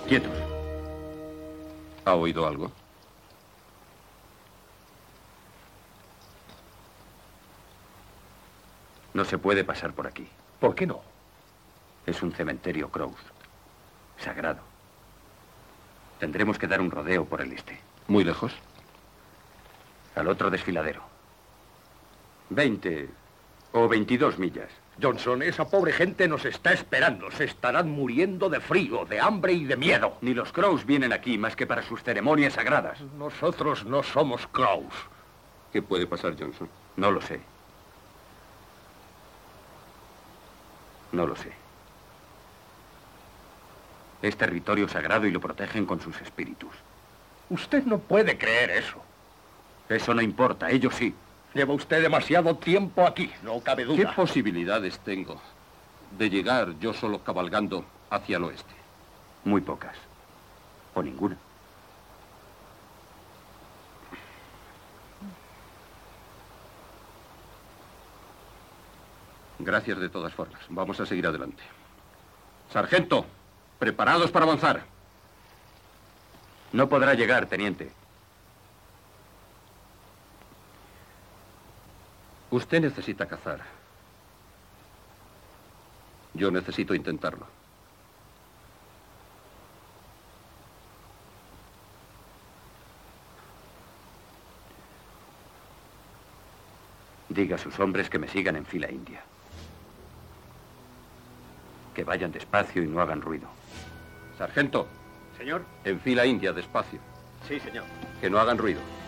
Quietos. ¿Ha oído algo? No se puede pasar por aquí. ¿Por qué no? Es un cementerio Crows. Sagrado. Tendremos que dar un rodeo por el este. ¿Muy lejos? Al otro desfiladero. 20 o 22 millas. Johnson, esa pobre gente nos está esperando. Se estarán muriendo de frío, de hambre y de miedo. Ni los Crows vienen aquí más que para sus ceremonias sagradas. Nosotros no somos Crows. ¿Qué puede pasar, Johnson? No lo sé. No lo sé. Es territorio sagrado y lo protegen con sus espíritus. Usted no puede creer eso. Eso no importa, ellos sí. Lleva usted demasiado tiempo aquí, no cabe duda. ¿Qué posibilidades tengo de llegar yo solo cabalgando hacia el oeste? Muy pocas. O ninguna. Gracias de todas formas. Vamos a seguir adelante. Sargento, preparados para avanzar. No podrá llegar, teniente. Usted necesita cazar. Yo necesito intentarlo. Diga a sus hombres que me sigan en fila india. Que vayan despacio y no hagan ruido. Sargento. Señor. En fila india, despacio. Sí, señor. Que no hagan ruido.